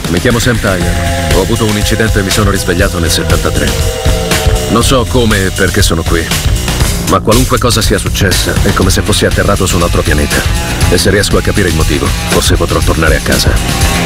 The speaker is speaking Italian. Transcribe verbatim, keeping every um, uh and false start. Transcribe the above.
Mi chiamo Sam Tyler. Ho avuto un incidente e mi sono risvegliato nel settantatré. Non so come e perché sono qui, ma qualunque cosa sia successa è come se fossi atterrato su un altro pianeta. E se riesco a capire il motivo, forse potrò tornare a casa.